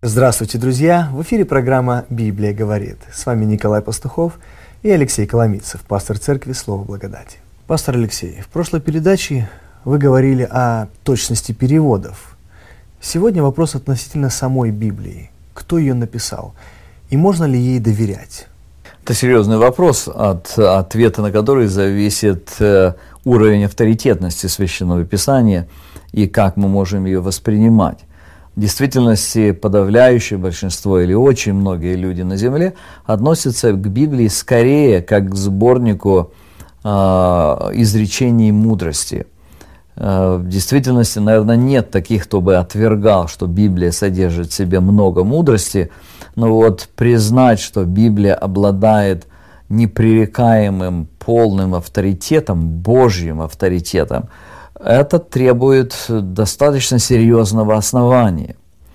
Здравствуйте, друзья! В эфире программа «Библия говорит». С вами Николай Пастухов и Алексей Коломийцев, пастор церкви «Слово благодати». Пастор Алексей, в прошлой передаче вы говорили о точности переводов. Сегодня вопрос относительно самой Библии. Кто ее написал? И можно ли ей доверять? Это серьезный вопрос, от ответа на который зависит уровень авторитетности Священного Писания и как мы можем ее воспринимать. В действительности подавляющее большинство или очень многие люди на Земле относятся к Библии скорее как к сборнику изречений мудрости. В действительности, наверное, нет таких, кто бы отвергал, что Библия содержит в себе много мудрости, но вот признать, что Библия обладает непререкаемым полным авторитетом, Божьим авторитетом, это требует достаточно серьезного основания.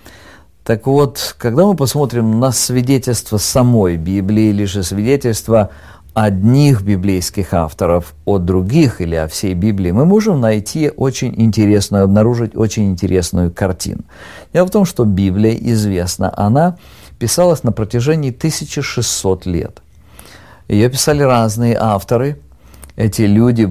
Так вот, когда мы посмотрим на свидетельство самой Библии или же свидетельство одних библейских авторов о других или о всей Библии, мы можем найти обнаружить очень интересную картину. Дело в том, что Библия известна, она писалась на протяжении 1600 лет. Ее писали разные авторы. Эти люди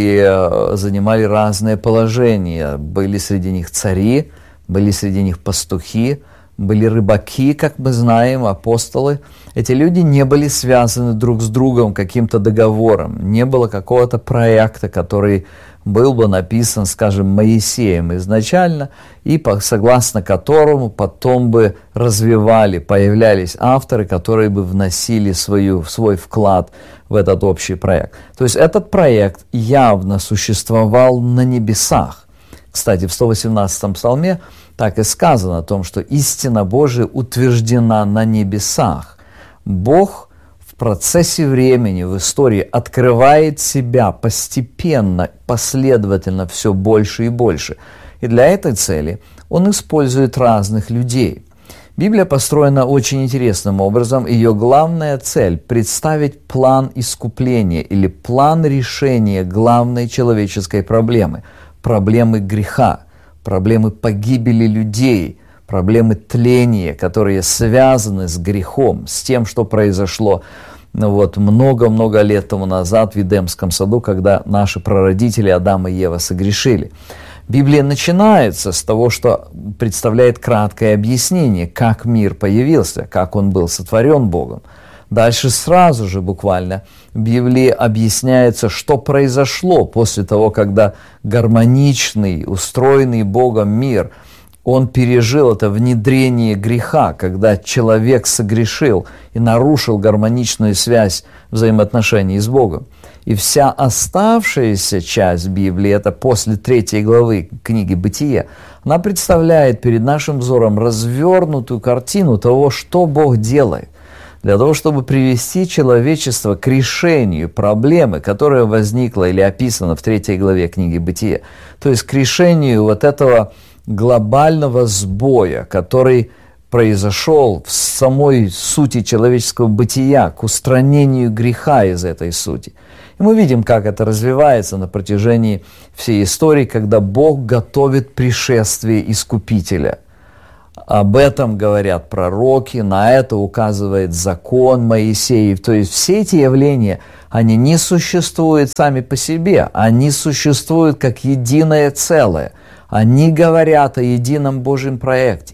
занимали разные положения. Были среди них цари, были среди них пастухи, были рыбаки, как мы знаем, апостолы. Эти люди не были связаны друг с другом каким-то договором. Не было какого-то проекта, который был бы написан, скажем, Моисеем изначально, и согласно которому потом бы появлялись авторы, которые бы вносили свой вклад в этот общий проект. То есть этот проект явно существовал на небесах. Кстати, в 118-м псалме так и сказано о том, что истина Божия утверждена на небесах. Бог в процессе времени, в истории открывает себя постепенно, последовательно все больше и больше. И для этой цели Он использует разных людей. Библия построена очень интересным образом. Ее главная цель – представить план искупления или план решения главной человеческой проблемы греха, проблемы погибели людей, проблемы тления, которые связаны с грехом, с тем, что произошло много-много лет тому назад в Эдемском саду, когда наши прародители Адам и Ева согрешили. Библия начинается с того, что представляет краткое объяснение, как мир появился, как он был сотворен Богом. Дальше сразу же буквально в Библии объясняется, что произошло после того, когда гармоничный, устроенный Богом мир, он пережил это внедрение греха, когда человек согрешил и нарушил гармоничную связь взаимоотношений с Богом. И вся оставшаяся часть Библии, это после 3 главы книги «Бытие», она представляет перед нашим взором развернутую картину того, что Бог делает, для того, чтобы привести человечество к решению проблемы, которая возникла или описана в 3 главе книги «Бытие», то есть к решению этого глобального сбоя, который произошел в самой сути человеческого бытия, к устранению греха из этой сути. И мы видим, как это развивается на протяжении всей истории, когда Бог готовит пришествие Искупителя. Об этом говорят пророки, на это указывает закон Моисеев. То есть все эти явления, они не существуют сами по себе, они существуют как единое целое. Они говорят о едином Божьем проекте.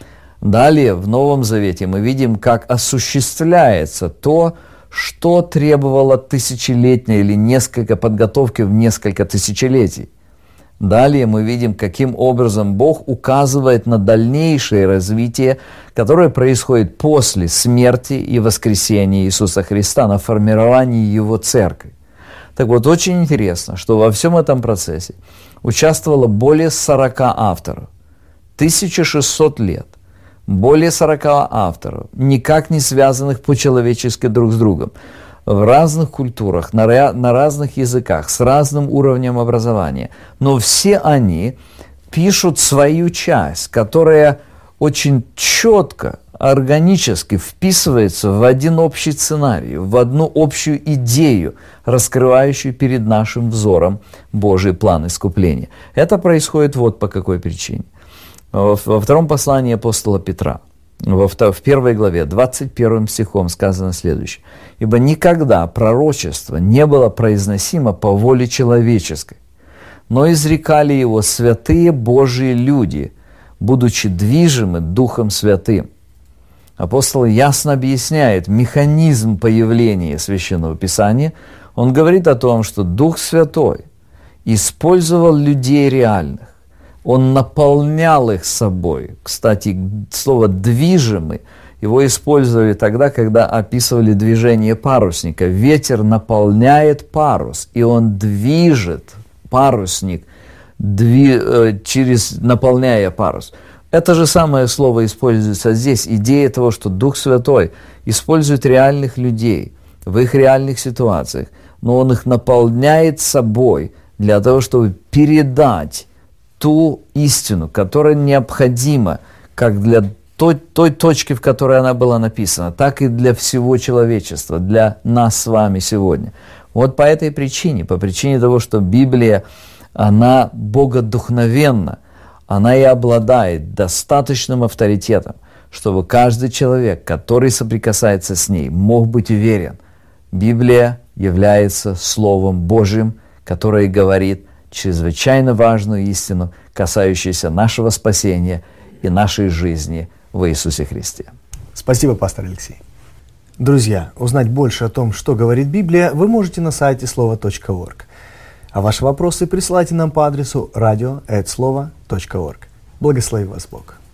Далее, в Новом Завете мы видим, как осуществляется то, что требовало тысячелетней или подготовки в несколько тысячелетий. Далее мы видим, каким образом Бог указывает на дальнейшее развитие, которое происходит после смерти и воскресения Иисуса Христа, на формировании Его Церкви. Так вот, очень интересно, что во всем этом процессе участвовало более 40 авторов, 1600 лет, более 40 авторов, никак не связанных по-человечески друг с другом, в разных культурах, на разных языках, с разным уровнем образования. Но все они пишут свою часть, которая очень четко, органически вписывается в один общий сценарий, в одну общую идею, раскрывающую перед нашим взором Божий план искупления. Это происходит вот по какой причине. Во втором послании апостола Петра, в 1 главе, 21 стихом сказано следующее. «Ибо никогда пророчество не было произносимо по воле человеческой, но изрекали его святые Божьи люди, будучи движимы Духом Святым». Апостол ясно объясняет механизм появления Священного Писания. Он говорит о том, что Дух Святой использовал людей реальных. Он наполнял их собой. Кстати, слово «движимый» его использовали тогда, когда описывали движение парусника. Ветер наполняет парус, и он движет парусник, наполняя парус. Это же самое слово используется здесь. Идея того, что Дух Святой использует реальных людей в их реальных ситуациях, но Он их наполняет собой для того, чтобы передать ту истину, которая необходима как для той точки, в которой она была написана, так и для всего человечества, для нас с вами сегодня. Вот по этой причине, по причине того, что Библия, она богодухновенна, она и обладает достаточным авторитетом, чтобы каждый человек, который соприкасается с ней, мог быть уверен. Библия является Словом Божьим, которое говорит чрезвычайно важную истину, касающуюся нашего спасения и нашей жизни в Иисусе Христе. Спасибо, пастор Алексей. Друзья, узнать больше о том, что говорит Библия, вы можете на сайте слово.орг. А ваши вопросы присылайте нам по адресу radio@slovo.org. Благослови вас Бог.